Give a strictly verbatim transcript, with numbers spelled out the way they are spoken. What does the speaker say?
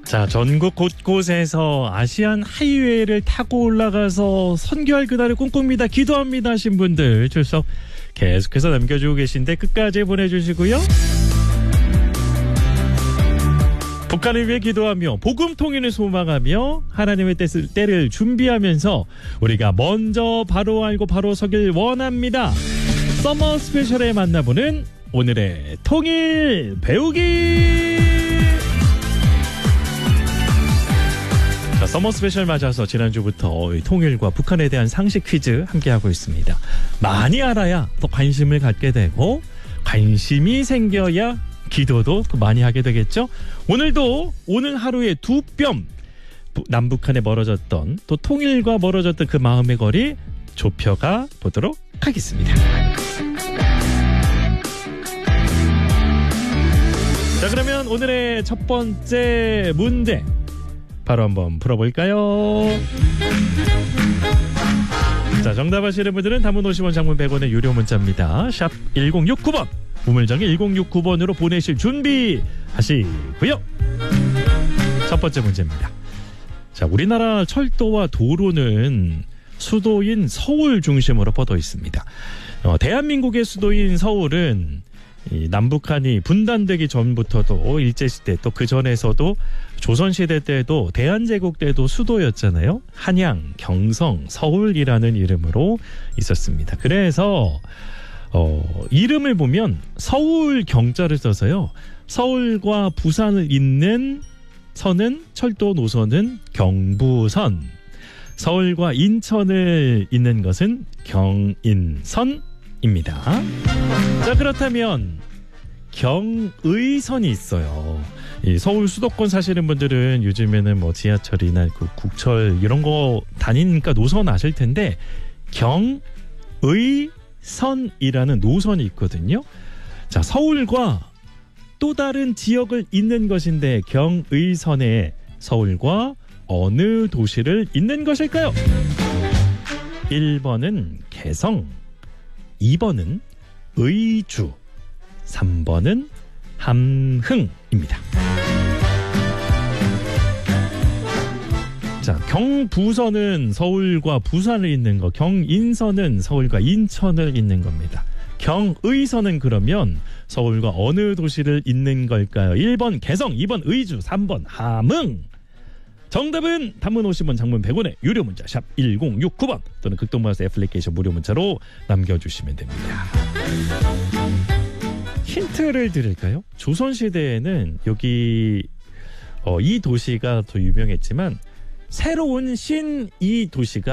자, 전국 곳곳에서 아시안 하이웨이를 타고 올라가서 선교할 그날을 꿈꿉니다. 기도합니다 하신 분들 출석 계속해서 남겨주고 계신데 끝까지 보내주시고요. 북한을 위해 기도하며 복음 통일을 소망하며 하나님의 뜻을, 때를 준비하면서 우리가 먼저 바로 알고 바로 서길 원합니다. 서머 스페셜에 만나보는 오늘의 통일 배우기. 자, 서머 스페셜 맞아서 지난주부터 통일과 북한에 대한 상식 퀴즈 함께하고 있습니다. 많이 알아야 또 관심을 갖게 되고 관심이 생겨야 기도도 또 많이 하게 되겠죠. 오늘도 오늘 하루에 두 뼘 남북한에 멀어졌던 또 통일과 멀어졌던 그 마음의 거리 좁혀가 보도록 하겠습니다. 자, 그러면 오늘의 첫 번째 문제 바로 한번 풀어볼까요? 자, 정답 아시는 분들은 단문 오십 원, 장문 백 원의 유료 문자입니다. 샵 일공육구 번 우물정이 일공육구 번으로 보내실 준비하시고요. 첫 번째 문제입니다. 자, 우리나라 철도와 도로는 수도인 서울 중심으로 뻗어 있습니다. 어, 대한민국의 수도인 서울은 이 남북한이 분단되기 전부터도 일제시대 또 그 전에서도 조선시대 때도 대한제국 때도 수도였잖아요. 한양, 경성, 서울이라는 이름으로 있었습니다. 그래서 어, 이름을 보면 서울 경자를 써서요. 서울과 부산을 잇는 선은 철도 노선은 경부선, 서울과 인천을 잇는 것은 경인선입니다. 자, 그렇다면 경의선이 있어요. 이 서울 수도권 사시는 분들은 요즘에는 뭐 지하철이나 그 국철 이런 거 다니니까 노선 아실 텐데 경의선이라는 노선이 있거든요. 자, 서울과 또 다른 지역을 잇는 것인데 경의선에 서울과 어느 도시를 잇는 것일까요? 일 번은 개성, 이 번은 의주, 삼 번은 함흥입니다. 자, 경부선은 서울과 부산을 잇는 거, 경인선은 서울과 인천을 잇는 겁니다. 경의선은 그러면 서울과 어느 도시를 잇는 걸까요? 일 번 개성, 이 번 의주, 삼 번 함흥. 정답은 단문 오십 원, 장문 백 원의 유료 문자 샵 일공육구 번 또는 극동마우스 애플리케이션 무료 문자로 남겨주시면 됩니다. 힌트를 드릴까요? 조선시대에는 여기 어, 이 도시가 더 유명했지만 새로운 신 이 도시가